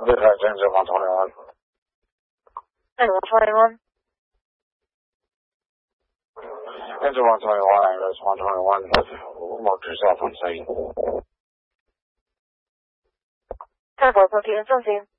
This is engine 121. Engine 121. Engine 121, Angus 121. Mark yourself on scene. 10-4, proceed, 正行。